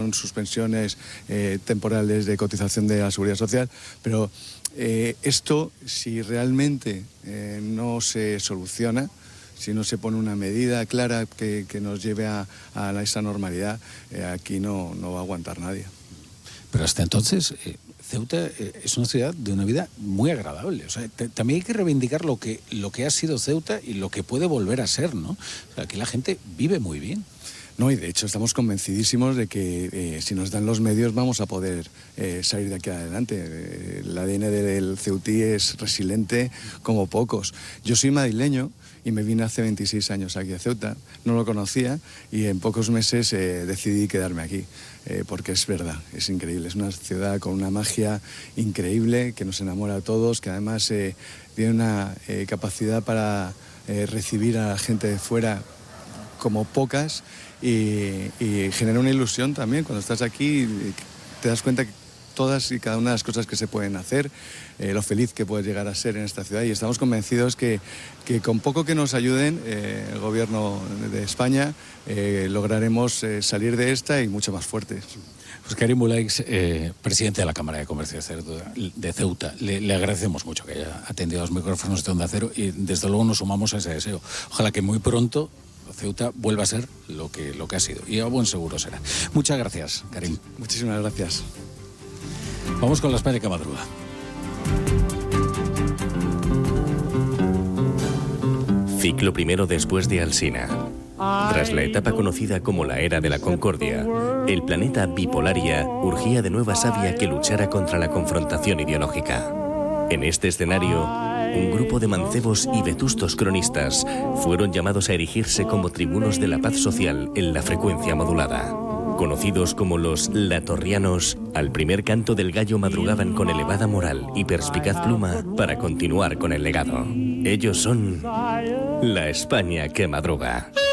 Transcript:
con suspensiones temporales de cotización de la Seguridad Social, pero esto, si realmente no se soluciona, si no se pone una medida clara que nos lleve a esa normalidad, aquí no va a aguantar nadie. Pero hasta entonces, Ceuta es una ciudad de una vida muy agradable. O sea, también hay que reivindicar lo que ha sido Ceuta y lo que puede volver a ser, ¿no? O sea, aquí la gente vive muy bien. No, y de hecho estamos convencidísimos de que si nos dan los medios vamos a poder salir de aquí adelante. El ADN del ceutí es resiliente como pocos. Yo soy madrileño y me vine hace 26 años aquí a Ceuta, no lo conocía y en pocos meses decidí quedarme aquí, porque es verdad, es increíble, es una ciudad con una magia increíble que nos enamora a todos, que además tiene una capacidad para recibir a la gente de fuera como pocas y genera una ilusión también. Cuando estás aquí te das cuenta que todas y cada una de las cosas que se pueden hacer, lo feliz que puedes llegar a ser en esta ciudad, y estamos convencidos que con poco que nos ayuden el gobierno de España lograremos salir de esta y mucho más fuertes. Pues Karim Boulaix, presidente de la Cámara de Comercio de Ceuta, le agradecemos mucho que haya atendido a los micrófonos de Onda Cero y desde luego nos sumamos a ese deseo. Ojalá que muy pronto Ceuta vuelva a ser lo que ha sido, y a buen seguro será. Muchas gracias, Karim. Muchísimas gracias. Vamos con la España que madruga. Ciclo primero después de Alsina. Tras la etapa conocida como la Era de la Concordia, el planeta Bipolaria urgía de nueva savia que luchara contra la confrontación ideológica. En este escenario, un grupo de mancebos y vetustos cronistas fueron llamados a erigirse como tribunos de la paz social en la frecuencia modulada. Conocidos como los latorrianos, al primer canto del gallo madrugaban con elevada moral y perspicaz pluma para continuar con el legado. Ellos son la España que madruga.